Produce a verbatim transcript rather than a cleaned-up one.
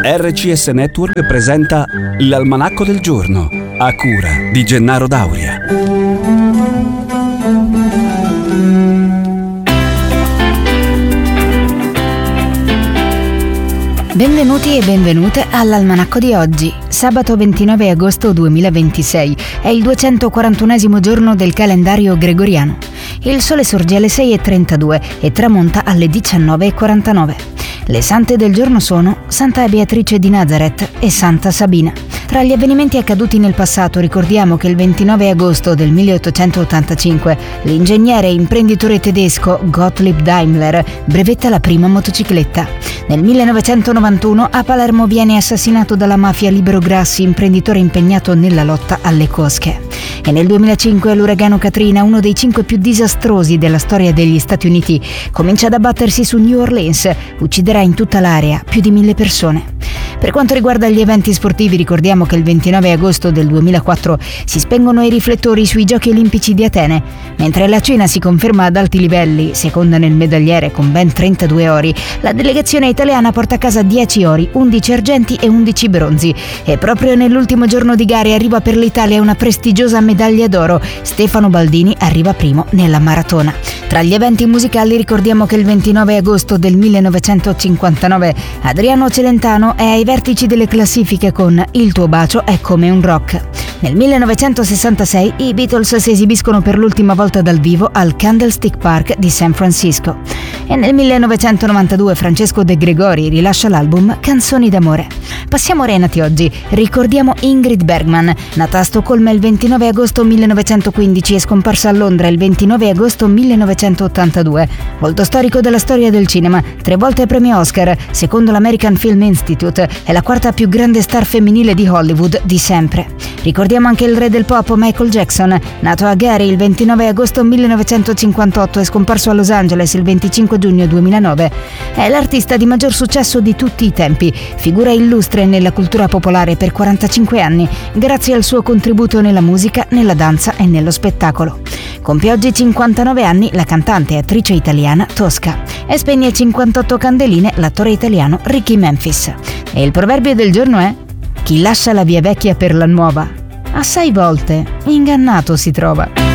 R C S Network presenta l'Almanacco del Giorno, a cura di Gennaro Dauria. Benvenuti e benvenute all'Almanacco di oggi, sabato ventinove agosto duemilaventisei. È il duecentoquarantunesimo giorno del calendario gregoriano. Il sole sorge alle sei e trentadue e tramonta alle diciannove e quarantanove. Le sante del giorno sono Santa Beatrice di Nazareth e Santa Sabina. Tra gli avvenimenti accaduti nel passato ricordiamo che il ventinove agosto del milleottocentottantacinque l'ingegnere e imprenditore tedesco Gottlieb Daimler brevetta la prima motocicletta. Nel millenovecentonovantuno a Palermo viene assassinato dalla mafia Libero Grassi, imprenditore impegnato nella lotta alle cosche. E nel duemilacinque l'uragano Katrina, uno dei cinque più disastrosi della storia degli Stati Uniti, comincia ad abbattersi su New Orleans, ucciderà in tutta l'area più di mille persone. Per quanto riguarda gli eventi sportivi, ricordiamo che il ventinove agosto del duemilaquattro si spengono i riflettori sui Giochi Olimpici di Atene, mentre la Cina si conferma ad alti livelli, seconda nel medagliere con ben trentadue ori. La delegazione italiana porta a casa dieci ori, undici argenti e undici bronzi. E proprio nell'ultimo giorno di gare arriva per l'Italia una prestigiosa medaglia d'oro. Stefano Baldini arriva primo nella maratona. Tra gli eventi musicali ricordiamo che il ventinove agosto del millenovecentocinquantanove Adriano Celentano è ai vertici delle classifiche con Il tuo bacio è come un rock. Nel millenovecentosessantasei i Beatles si esibiscono per l'ultima volta dal vivo al Candlestick Park di San Francisco. E nel millenovecentonovantadue Francesco De Gregori rilascia l'album Canzoni d'amore. Passiamo a Renati oggi. Ricordiamo Ingrid Bergman, nata a Stoccolma il ventinove agosto millenovecentoquindici e scomparsa a Londra il ventinove agosto millenovecentottantadue. Volto storico della storia del cinema, tre volte premio Oscar, secondo l'American Film Institute, è la quarta più grande star femminile di Hollywood di sempre. Ricordiamo anche il re del pop Michael Jackson, nato a Gary il ventinove agosto millenovecentocinquantotto e scomparso a Los Angeles il venticinque giugno duemilanove. È l'artista di maggior successo di tutti i tempi, figura illustre nella cultura popolare per quarantacinque anni, grazie al suo contributo nella musica, nella danza e nello spettacolo. Compie oggi cinquantanove anni la cantante e attrice italiana Tosca e spegne cinquantotto candeline l'attore italiano Ricky Memphis. E il proverbio del giorno è: chi lascia la via vecchia per la nuova, assai volte ingannato si trova.